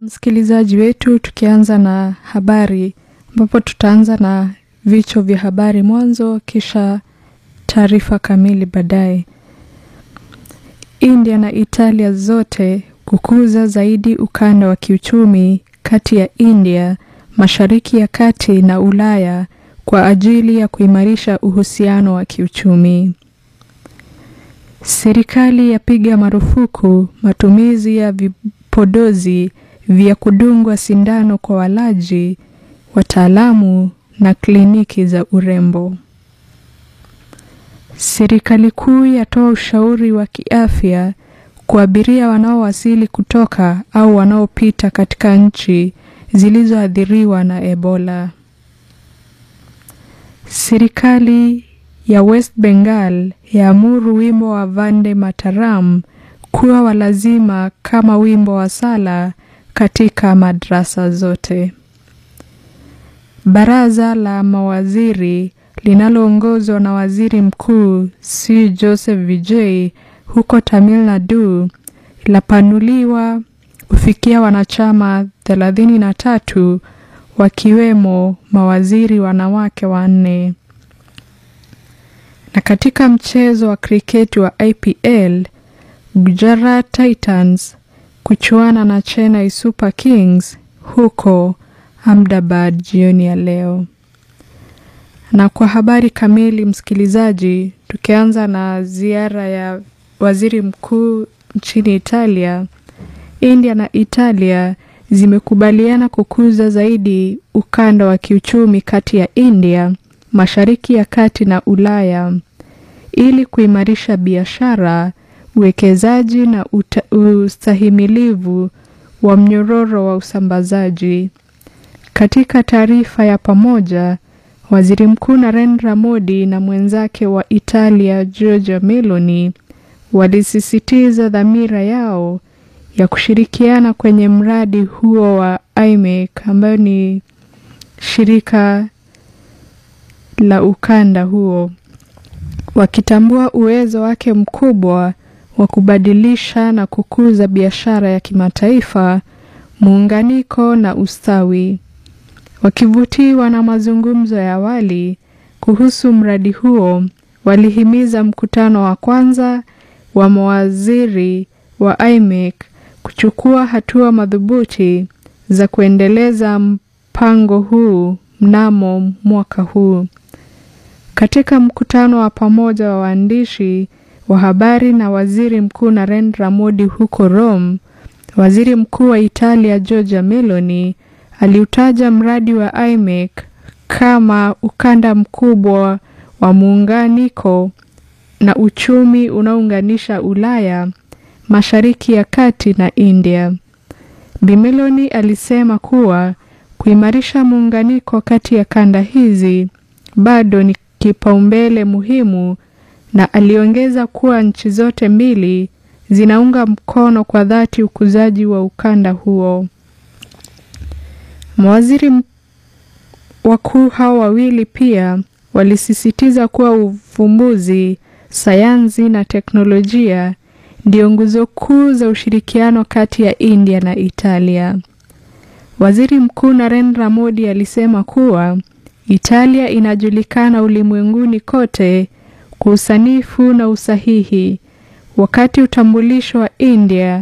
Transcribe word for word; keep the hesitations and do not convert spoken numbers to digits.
Msikilizaji wetu, tukianza na habari ambapo tutaanza na vichwa vya habari mwanzo kisha taarifa kamili baadaye. India na Italia zote kukuza zaidi ukanda wa kiuchumi kati ya India, Mashariki ya Kati na Ulaya kwa ajili ya kuimarisha uhusiano wa kiuchumi. Serikali yapiga marufuku matumizi ya vipodozi vya kudungwa sindano kwa walaji, wataalamu na kliniki za urembo. Serikali kuu yatoa ushauri wa kiafya kwa abiria wanaowasili kutoka au wanaopita katika nchi zilizoathiriwa na Ebola. Serikali ya West Bengal yaamuru wimbo wa Vande Mataram kuwa wa lazima kama wimbo wa sala katika madrasa zote. Baraza la mawaziri linaloongozwa na Waziri Mkuu C. Joseph Vijay huko Tamil Nadu lapanuliwa kufikia wanachama thelathini na tatu wakiwemo mawaziri wanawake wanne. Na katika mchezo wa kriketi wa I P L, Gujarat Titans kuchuana na Chennai Super Kings huko Ahmedabad jioni ya leo. Na kwa habari kamili, msikilizaji, tukianza na ziara ya waziri mkuu nchini Italia. India na Italia zimekubaliana kukuza zaidi ukanda wa kiuchumi kati ya India, Mashariki ya Kati na Ulaya ili kuimarisha biashara, uwekezaji na ustahimilivu wa mnyororo wa usambazaji. Katika taarifa ya pamoja, Waziri Mkuu Narendra Modi na mwenzake wa Italia Giorgia Meloni walisisitiza dhamira yao ya kushirikiana kwenye mradi huo wa I M E C ambayo ni shirika la ukanda huo, wakitambua uwezo wake mkubwa wa kubadilisha na kukuza biashara ya kimataifa, muunganiko na ustawi. Wakivutiwa na mazungumzo ya awali kuhusu mradi huo, walihimiza mkutano wa kwanza wa mawaziri wa I M E C kuchukua hatua madhubuti za kuendeleza mpango huu mnamo mwaka huu. Katika mkutano wa pamoja wa waandishi wa habari na Waziri Mkuu Narendra Modi huko Rome, Waziri Mkuu wa Italia Giorgia Meloni aliutaja mradi wa I M E C kama ukanda mkubwa wa muunganiko na uchumi unaounganisha Ulaya, Mashariki ya Kati na India. Bi Meloni alisema kuwa kuimarisha muunganiko kati ya kanda hizi bado ni kipaumbele muhimu, na aliongeza kuwa nchi zote mbili zinaunga mkono kwa dhati ukuzaji wa ukanda huo. Mawaziri wakuu hao wawili pia walisisitiza kuwa uvumbuzi, sayansi na teknolojia ndio nguzo kuu za ushirikiano kati ya India na Italia. Waziri Mkuu Narendra Modi alisema kuwa Italia inajulikana ulimwenguni kote kwa usanifu na usahihi, wakati utambulisho wa India